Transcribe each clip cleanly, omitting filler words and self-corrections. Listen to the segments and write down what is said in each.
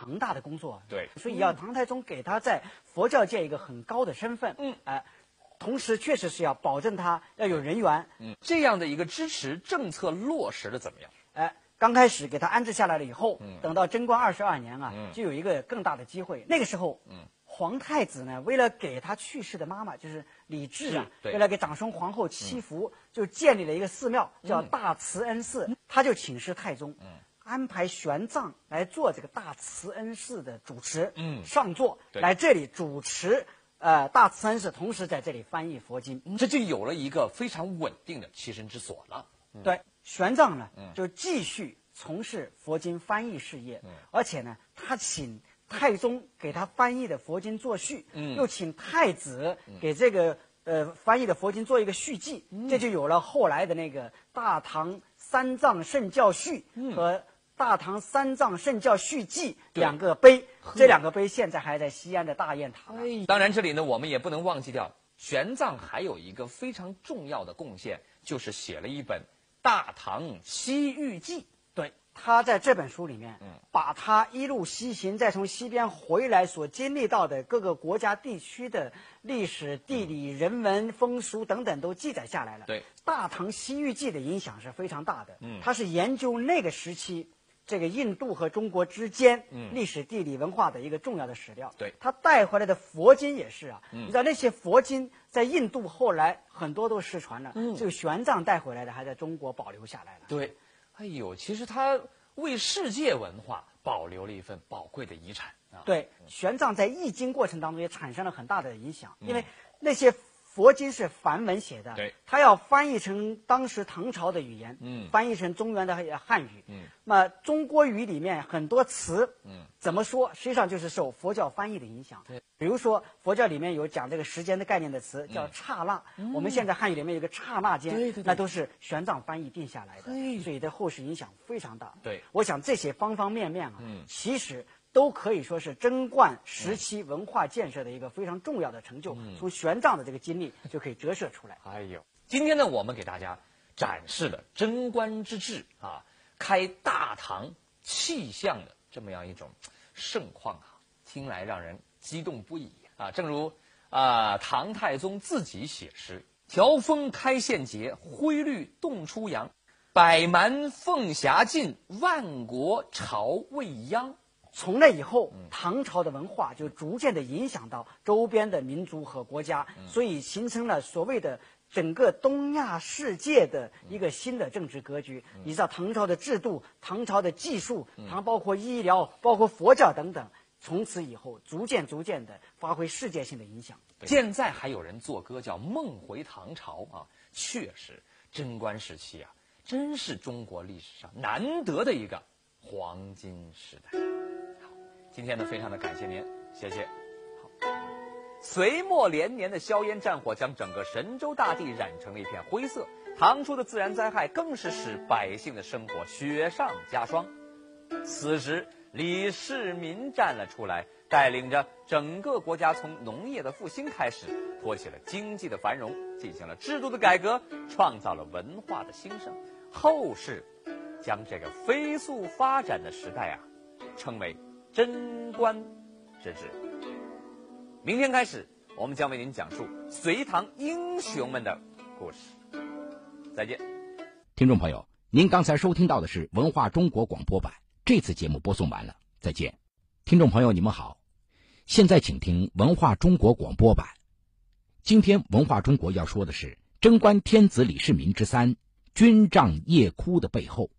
庞大的工作。 对， 所以要唐太宗给他在佛教界一个很高的身份。同时确实是要保证他要有人缘。 这样的一个支持政策落实的怎么样？ 刚开始给他安置下来了以后，等到贞观22年就有一个更大的机会。那个时候，皇太子呢，为了给他去世的妈妈，就是李治为了给长孙皇后祈福，就建立了一个寺庙，叫大慈恩寺。他就请示太宗，安排玄奘来做这个大慈恩寺的主持，上座来这里主持大慈恩寺，同时在这里翻译佛经， 这就有了一个非常稳定的栖身之所了。 对，玄奘呢就继续从事佛经翻译事业，而且呢，他请太宗给他翻译的佛经作序，又请太子给这个翻译的佛经做一个续记，这就有了后来的那个《大唐三藏圣教序》和《大唐三藏圣教续记》两个碑，这两个碑现在还在西安的大雁塔。 当然，这里呢，我们也不能忘记掉玄奘还有一个非常重要的贡献，就是写了一本《大唐西域记》。 对，他在这本书里面，把他一路西行，再从西边回来所经历到的各个国家地区的历史、地理、人文、风俗等等都记载下来了。 对，《 大唐西域记》的影响是非常大的。他是研究那个时期这个印度和中国之间历史、地理、文化的一个重要的史料。 对， 他带回来的佛经也是你知道那些佛经在印度后来很多都失传了，只有玄奘带回来的还在中国保留下来了。 对，其实他为世界文化保留了一份宝贵的遗产啊。 对，玄奘在译经过程当中也产生了很大的影响，因为那些佛经是梵文写的， 对， 他要翻译成当时唐朝的语言，翻译成中原的汉语，那么中国语里面很多词，怎么说，实际上就是受佛教翻译的影响。 对， 比如说佛教里面有讲这个时间的概念的词叫刹那，我们现在汉语里面有个刹那间，那都是玄奘翻译定下来的，所以对后世影响非常大。 对， 我想这些方方面面其实都可以说是贞观时期文化建设的一个非常重要的成就，从玄奘的这个经历就可以折射出来。 今天呢，我们给大家展示了贞观之治开大唐气象的这么样一种盛况听来让人激动不已正如唐太宗自己写诗：调风开县节，挥律动出阳，百蛮凤霞尽，万国朝未央。 从那以后，唐朝的文化就逐渐的影响到周边的民族和国家，所以形成了所谓的整个东亚世界的一个新的政治格局。你知道唐朝的制度、唐朝的技术、包括医疗、包括佛教等等，从此以后逐渐的发挥世界性的影响。 现在还有人作歌叫《梦回唐朝》确实贞观时期真是中国历史上难得的一个黄金时代。今天呢，非常的感谢您，谢谢。隋末连年的硝烟战火将整个神州大地染成了一片灰色，唐初的自然灾害更是使百姓的生活雪上加霜。此时李世民站了出来，带领着整个国家从农业的复兴开始，托起了经济的繁荣，进行了制度的改革，创造了文化的兴盛。后世将这个飞速发展的时代称为贞观之治。明天开始，我们将为您讲述隋唐英雄们的故事。再见。 听众朋友，您刚才收听到的是文化中国广播版，这次节目播送完了，再见。听众朋友，你们好，现在请听文化中国广播版。今天文化中国要说的是贞观天子李世民之三，军帐夜哭的背后。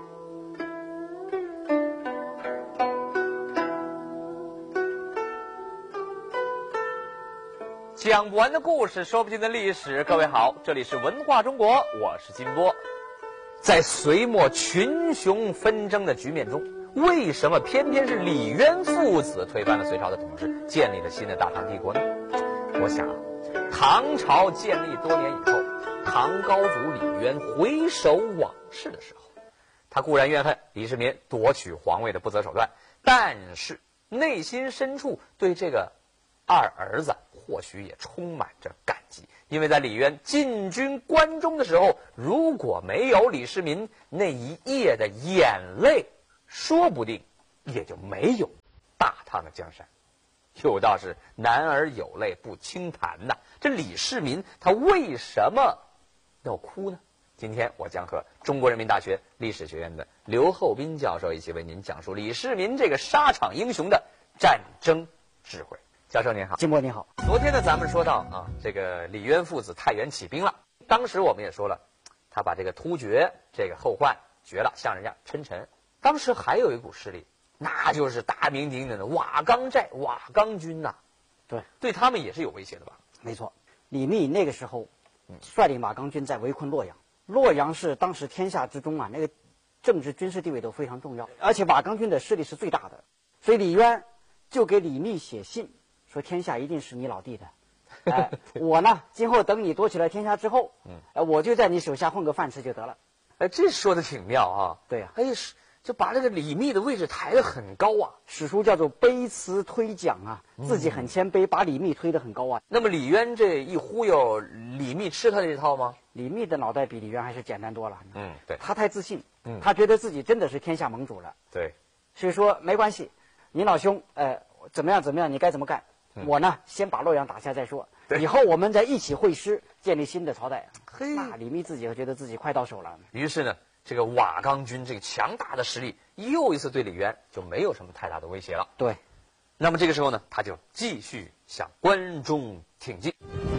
讲不完的故事，说不尽的历史。各位好，这里是文化中国，我是金波。在隋末群雄纷争的局面中，为什么偏偏是李渊父子推翻了隋朝的统治，建立了新的大唐帝国呢？我想唐朝建立多年以后，唐高祖李渊回首往事的时候，他固然怨恨李世民夺取皇位的不择手段，但是内心深处对这个二儿子或许也充满着感激，因为在李渊进军关中的时候，如果没有李世民那一夜的眼泪，说不定也就没有趟的江山。有道是男儿有泪不轻弹呐，这李世民他为什么要哭呢？今天我将和中国人民大学历史学院的刘厚斌教授一起为您讲述李世民这个沙场英雄的战争智慧。教授您好。 金波你好。 昨天呢咱们说到啊，这个李渊父子太原起兵了，当时我们也说了，他把这个突厥这个后患绝了，向人家称臣。当时还有一股势力，那就是大名鼎鼎的瓦岗寨瓦岗军呐。对他们也是有威胁的吧？ 没错，李密那个时候率领瓦岗军在围困洛阳。洛阳是当时天下之中啊，那个政治军事地位都非常重要，而且瓦岗军的势力是最大的，所以李渊就给李密写信说：“天下一定是你老弟的，我呢，今后等你夺取了天下之后，我就在你手下混个饭吃就得了。” 这说的挺妙啊。 对呀， 就把这个李密的位置抬得很高啊。 史书叫做卑辞推奖啊，自己很谦卑，把李密推得很高啊。 那么李渊这一忽悠，李密吃他这套吗？ 李密的脑袋比李渊还是简单多了。 对， 他太自信，他觉得自己真的是天下盟主了。 对， 所以说没关系，你老兄，怎么样，你该怎么干？我呢，先把洛阳打下再说，以后我们再一起会师，建立新的朝代。那李密自己觉得自己快到手了。 于是呢，这个瓦岗军这个强大的实力，又一次对李渊就没有什么太大的威胁了。 对， 那么这个时候呢，他就继续向关中挺进。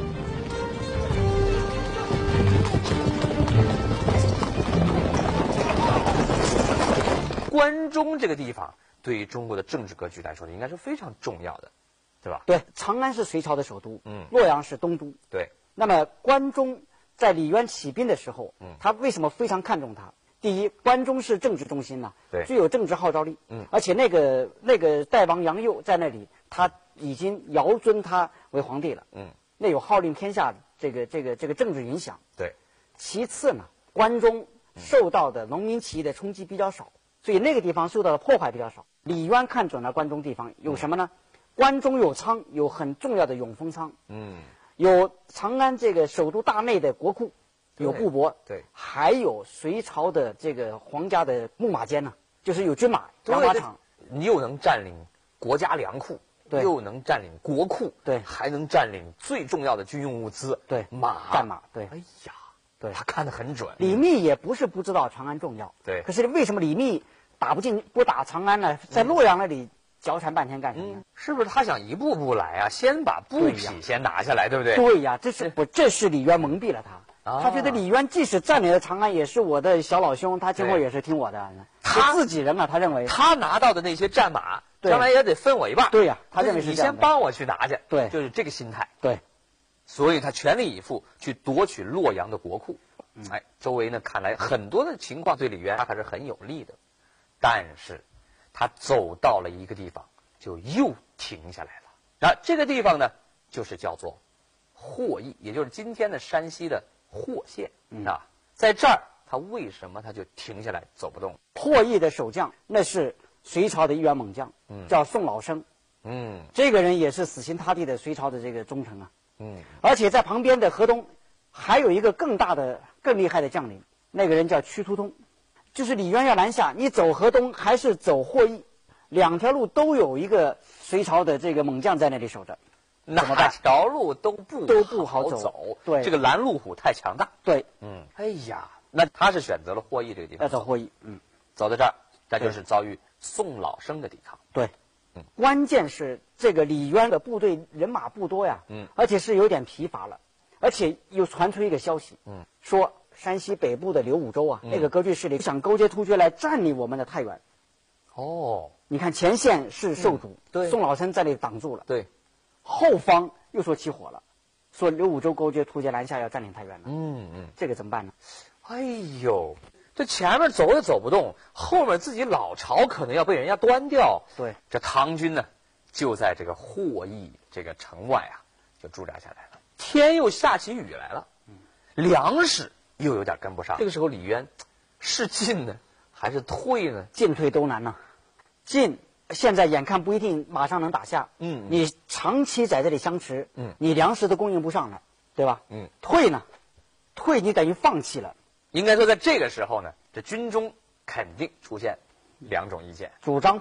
关中这个地方对于中国的政治格局来说呢，应该是非常重要的，对吧？ 对，长安是隋朝的首都，洛阳是东都。 对， 那么关中在李渊起兵的时候，他为什么非常看重他？第一，关中是政治中心呐，具有政治号召力。而且那个代王杨佑在那里，他已经遥尊他为皇帝了。那有号令天下这个政治影响。 对。 其次呢，关中受到的农民起义的冲击比较少，所以那个地方受到的破坏比较少。李渊看准了关中地方有什么呢？关中有仓，有很重要的永丰仓。有长安这个首都大内的国库，有布帛， 对， 还有隋朝的这个皇家的牧马监呢，就是有军马、养马场。 你又能占领国家粮库，又能占领国库， 对， 还能占领最重要的军用物资， 对，战马，对。 哎呀， 对， 他看得很准。 李密也不是不知道长安重要， 对， 可是为什么李密不打长安呢？在洛阳那里交缠半天干什么呢？ 是不是他想一步步来啊？先把布匹先拿下来，对不对？ 对呀，这是李渊蒙蔽了他。他觉得李渊即使占领了长安，也是我的小老兄，他今后也是听我的。他自己人啊，他认为他拿到的那些战马，将来也得分我一半。 对呀，他认为是你先帮我去拿去。 对， 就是这个心态。 对， 所以他全力以赴去夺取洛阳的国库。周围呢看来很多的情况对李渊他还是很有利的，但是他走到了一个地方就又停下来了。那这个地方呢，就是叫做霍邑，也就是今天的山西的霍县啊。在这儿他为什么他就停下来走不动？ 霍邑的守将那是隋朝的一员猛将，叫宋老生。这个人也是死心塌地的隋朝的这个忠臣啊。而且在旁边的河东还有一个更厉害的将领，那个人叫屈突通。就是李渊要南下，你走河东还是走霍邑，两条路都有一个隋朝的这个猛将在那里守着，怎么办？ 条路都不好走。 对， 这个拦路虎太强大。 对， 哎呀，那他是选择了霍邑这个地方， 要走霍邑。 走到这儿，这就是遭遇宋老生的抵抗。 对，关键是这个李渊的部队人马不多呀，而且是有点疲乏了，而且又传出一个消息，说山西北部的刘武周啊，那个割据势力想勾结突厥来占领我们的太原。你看前线是受阻，宋老生在那里挡住了， 对， 后方又说起火了，说刘武周勾结突厥南下要占领太原了。这个怎么办呢？ 哎呦，这前面走也走不动，后面自己老巢可能要被人家端掉。 对， 这唐军呢，就在这个霍邑这个城外啊，就驻扎下来了。天又下起雨来了，粮食又有点跟不上。这个时候李渊是进呢，还是退呢？ 进退都难呐。进现在眼看不一定马上能打下，你长期在这里相持，你粮食都供应不上了，对吧？退呢，退你等于放弃了。 应该说在这个时候呢，这军中肯定出现两种意见， 主张退，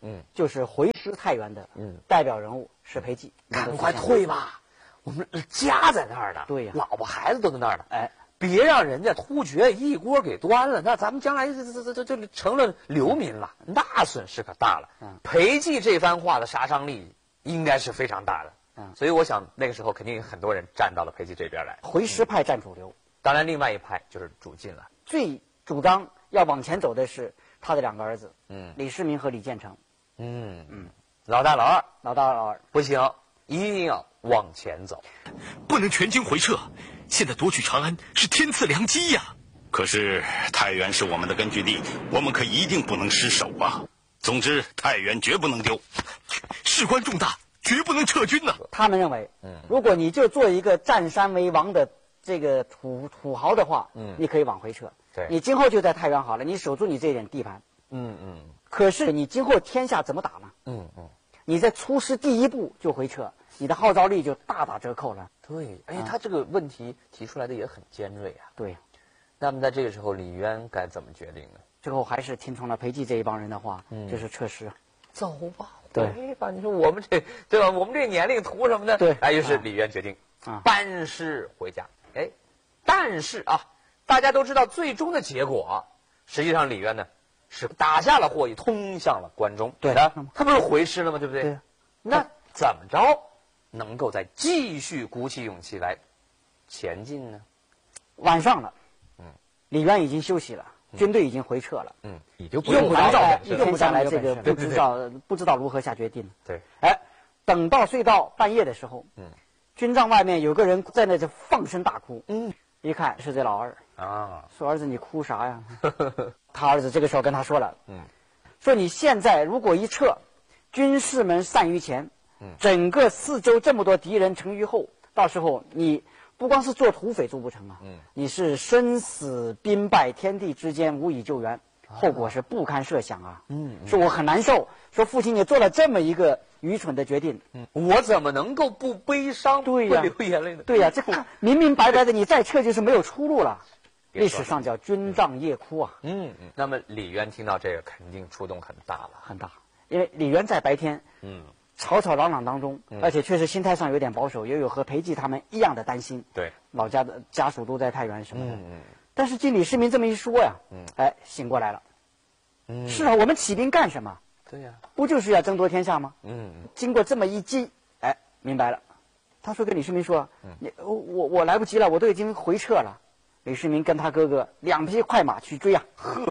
就是回师太原的代表人物是裴寂。 赶快退吧，我们家在那儿呢， 对呀， 老婆孩子都在那儿呢，哎，别让人家突厥一锅给端了，那咱们将来就成了流民了，那损失可大了。裴寂这番话的杀伤力应该是非常大的。所以我想那个时候肯定很多人站到了裴寂这边来， 回师派占主流。 当然另外一派就是主进了， 最主张要往前走的是他的2个儿子，李世民和李建成。 老大老二， 老大老二不行，一定要往前走， 不能全军回撤。现在夺取长安是天赐良机呀。 可是太原是我们的根据地，我们可一定不能失守啊。总之太原绝不能丢， 事关重大，绝不能撤军呐。 他们认为，如果你就做一个占山为王的这个土豪的话，你可以往回撤。 对， 你今后就在太原好了，你守住你这一点地盘。可是你今后天下怎么打呢？你在出师第一步就回撤，你的号召力就大打折扣了。 对，他这个问题提出来的也很尖锐啊。 对。 那么在这个时候，李渊该怎么决定呢？ 最后还是听从了裴寂这一帮人的话，就是撤师。 走吧， 对吧？你说我们这对吧？我们这年龄图什么呢？ 对， 于是李渊决定班师回家。但是大家都知道最终的结果，实际上李渊呢是打下了霍邑，通向了关中。 对， 他不是回师了吗？对不对？ 对。 那怎么着能够再继续鼓起勇气来前进呢？ 晚上了，李渊已经休息了，军队已经回撤了， 你就用不着一天下来这个不知道如何下决定。 对， 等到睡到半夜的时候，军帐外面有个人在那就放声大哭，一看是这老二说儿子你哭啥呀？他儿子这个时候跟他说了，说你现在如果一撤，军士们散于前，整个四周这么多敌人成于后，到时候你不光是做土匪做不成你是生死兵败天地之间，无以救援，后果是不堪设想啊。说我很难受，说父亲你做了这么一个愚蠢的决定， 我怎么能够不悲伤不流眼泪呢？ 对呀，这明明白白的，你再撤就是没有出路了。历史上叫军帐夜哭啊。 那么李渊听到这个肯定触动很大了， 很大，因为李渊在白天吵吵嚷嚷当中，而且确实心态上有点保守，也有和裴寂他们一样的担心。 对， 老家的家属都在太原什么的。但是经李世民这么一说呀，醒过来了。是啊，我们起兵干什么？ 对呀， 不就是要争夺天下吗？经过这么一击，明白了。他说跟李世民说，我来不及了，我都已经回撤了。李世民跟他哥哥2匹快马去追啊。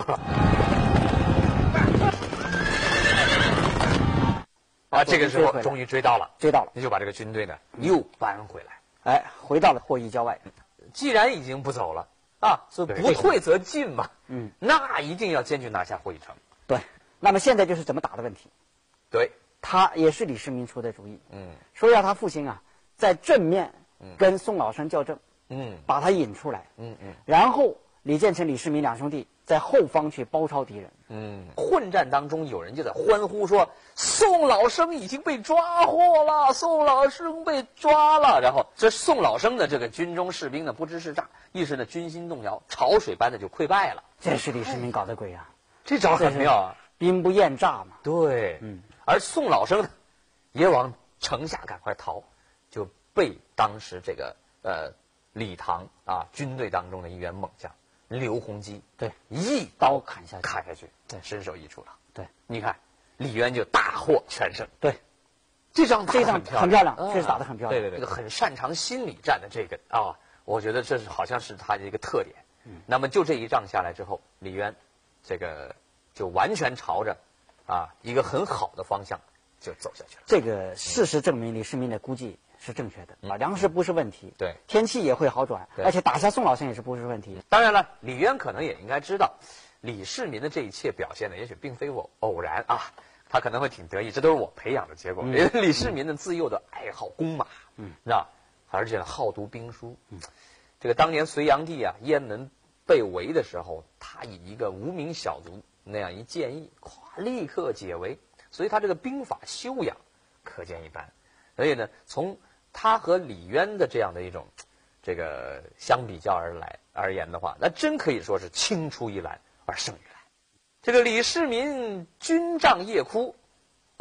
这个时候终于追到了，那就把这个军队呢又搬回来， 回到了霍邑郊外。 既然已经不走了所以不退则进嘛，那一定要坚决拿下霍邑城。 对，那么现在就是怎么打的问题。 对， 他也是李世民出的主意，说要他父亲在正面跟宋老生较正，把他引出来，然后李建成、李世民2兄弟在后方去包抄敌人。混战当中，有人就在欢呼说：“宋老生已经被抓获了，宋老生被抓了。”然后这宋老生的这个军中士兵呢，不知是诈，一时呢军心动摇，潮水般的就溃败了。这是李世民搞的鬼啊！ 这招很妙啊， 兵不厌诈嘛。 对，而宋老生呢，也往城下赶快逃，就被当时这个李唐军队当中的一员猛将刘洪基一刀砍下去，身首异处了。对，你看李渊就大获全胜。对，这仗很漂亮，确实打得很漂亮。对，这个很擅长心理战的这个我觉得这是好像是他的一个特点。那么就这一仗下来之后，李渊这个就完全朝着一个很好的方向就走下去了。这个事实证明李世民的估计是正确的粮食不是问题，对，天气也会好转，而且打下宋老生也是不是问题。当然了，李渊可能也应该知道，李世民的这一切表现呢，也许并非偶然他可能会挺得意，这都是我培养的结果。因为李世民呢自幼的爱好弓马，是吧？而且好读兵书。这个当年隋炀帝雁门被围的时候，他以一个无名小卒那样一建议，立刻解围，所以他这个兵法修养可见一斑。所以呢，从他和李渊的这样的一种这个相比较而言的话，那真可以说是青出于蓝而胜于蓝。这个李世民军帐夜哭，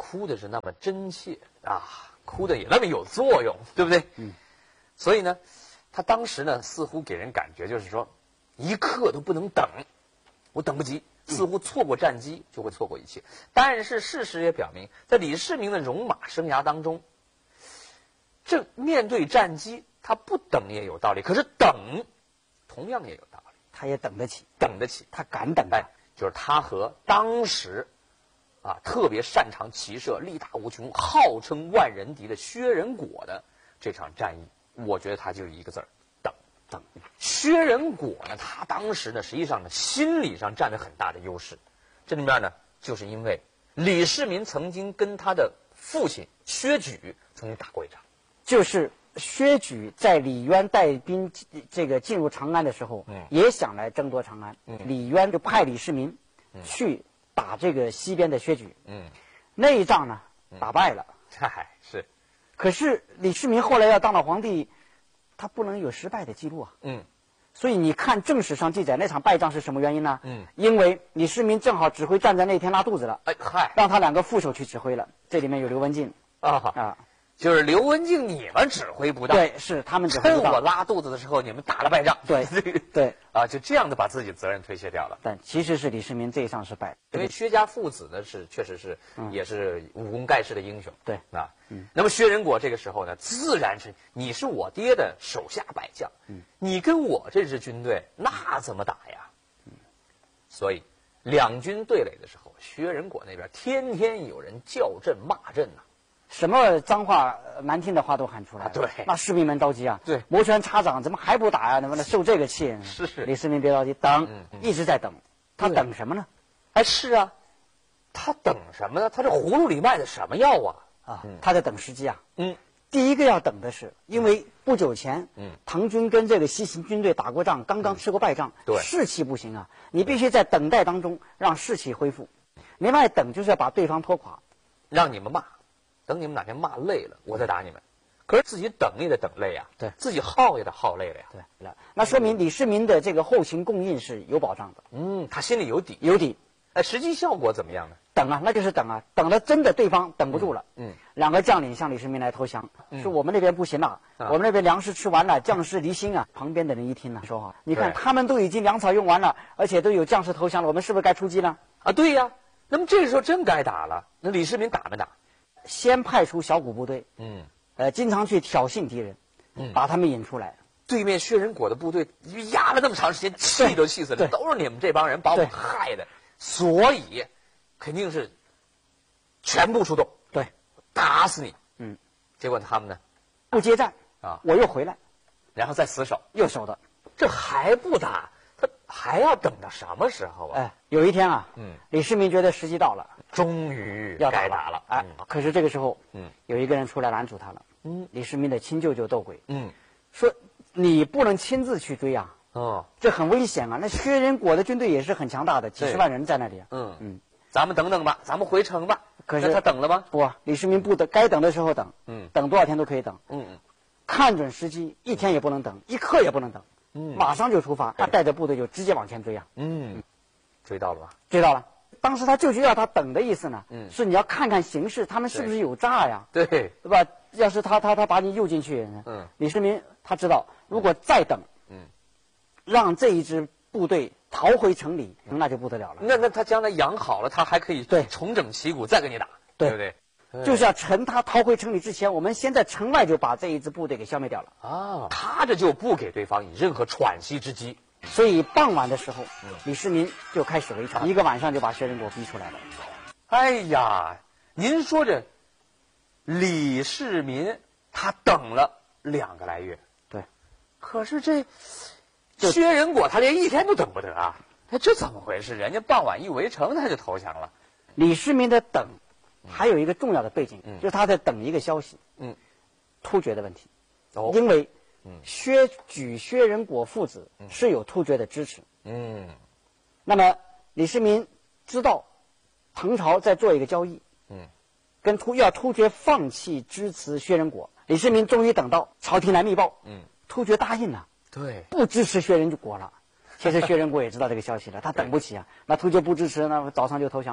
哭的是那么真切啊，哭的也那么有作用，对不对？所以呢，他当时呢似乎给人感觉就是说，一刻都不能等，我等不及，似乎错过战机就会错过一切。但是事实也表明，在李世民的戎马生涯当中，这面对战机，他不等也有道理，可是等同样也有道理， 他也等得起， 他敢等待，就是他和当时特别擅长骑射、力大无穷、号称万人敌的薛仁果的这场战役，我觉得他就是一个字儿：等。薛仁果呢，他当时呢，实际上呢，心理上占了很大的优势。这里面呢，就是因为李世民曾经跟他的父亲薛举曾经打过一仗， 就是薛举在李渊带兵进入长安的时候，也想来争夺长安。李渊就派李世民去打这个西边的薛举。那一仗呢，打败了。 是。 可是李世民后来要当了皇帝，他不能有失败的记录啊。所以你看正史上记载那场败仗是什么原因呢？因为李世民正好指挥战争那天拉肚子了，让他2个副手去指挥了。这里面有刘文静就是刘文静你们指挥不当， 对，是他们指挥不当。 趁我拉肚子的时候，你们打了败仗， 对就这样的把自己责任推卸掉了。 但其实是李世民这一仗是败， 因为薛家父子呢确实是也是武功盖世的英雄。 对那么薛仁果这个时候呢，自然是你是我爹的手下败将，你跟我这支军队那怎么打呀？所以两军对垒的时候，薛仁果那边天天有人叫阵骂阵呐。 什么脏话、难听的话都喊出来了， 对， 那士兵们着急啊， 对， 摩拳擦掌，怎么还不打呀？能不能受这个气？ 是， 李世民别着急，等，一直在等，他等什么呢？ 是啊，他等什么呢？他这葫芦里卖的什么药啊？ 他在等时机啊。第一个要等的是，因为不久前，唐军跟这个西行军队打过仗，刚刚吃过败仗， 对， 士气不行啊，你必须在等待当中让士气恢复。另外等就是要把对方拖垮， 让你们骂。等你们哪天骂累了，我再打你们。可是自己等也得等累呀， 对， 自己耗也得耗累了呀。 对，那说明李世民的这个后勤供应是有保障的。 他心里有底。实际效果怎么样呢？ 等啊，那就是等啊，等了真的对方等不住了。2个将领向李世民来投降，说我们那边不行了，我们那边粮食吃完了，将士离心啊。旁边的人一听呢，说你看他们都已经粮草用完了，而且都有将士投降了，我们是不是该出击了？ 对呀，那么这个时候真该打了。那李世民打没打？ 先派出小股部队，经常去挑衅敌人，把他们引出来。 对面薛仁果的部队压了那么长时间，气都气死了，都是你们这帮人把我们害的，所以肯定是全部出动， 对， 打死你。结果他们呢， 不接战我又回来， 然后再死守， 又守的， 这还不打，他还要等到什么时候啊？ 有一天李世民觉得时机到了。 终于要该打了， 可是这个时候，有一个人出来拦住他了，李世民的亲舅舅窦轨，说你不能亲自去追啊，这很危险啊。那薛仁果的军队也是很强大的，几十万人在那里啊， 咱们等等吧，咱们回城吧。 可是他等了吗？ 不，李世民不等，该等的时候等，等多少天都可以等，看准时机，一天也不能等，一刻也不能等，马上就出发，他带着部队就直接往前追啊， 追到了吧？ 追到了。当时他舅舅要他等的意思呢，是你要看看形势，他们是不是有诈呀？对吧？要是他把你诱进去，李世民他知道，如果再等，让这一支部队逃回城里，那就不得了了。 那他将来养好了，他还可以重整旗鼓，再跟你打，对不对？ 就是要趁他逃回城里之前，我们先在城外就把这一支部队给消灭掉了。 他这就不给对方以任何喘息之机。 所以傍晚的时候，李世民就开始围城，一个晚上就把薛仁果逼出来了。 哎呀，您说这李世民他等了2个来月， 对， 可是这薛仁果他连1天都等不得啊！这怎么回事？人家傍晚一围城他就投降了。 李世民的等还有一个重要的背景，就是他在等一个消息，突厥的问题，因为薛举、薛仁果父子是有突厥的支持。那么李世民知道唐朝在做一个交易，跟要突厥放弃支持薛仁果。李世民终于等到朝廷来密报，突厥答应了， 对， 不支持薛仁果了。其实薛仁果也知道这个消息了，他等不起啊。那突厥不支持，那早上就投降吧。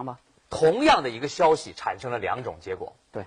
同样的一个消息产生了两种结果。 对，